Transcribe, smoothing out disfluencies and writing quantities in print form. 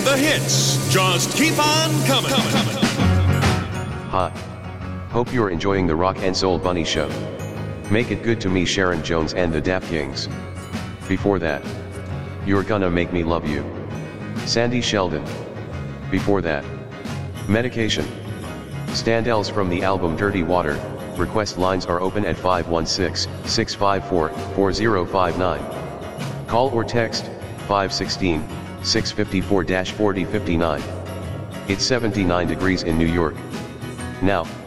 The hits just keep on coming. Hi. Hope you're enjoying the Rock and Soul Bunny Show. Make It Good to Me, Sharon Jones and the Dap Kings. Before that, You're Gonna Make Me Love You, Sandy Sheldon. Before that, Medication, Standells from the album Dirty Water. Request lines are open at 516-654-4059. Call or text 516-654-4059. It's 79 degrees in New York. Now,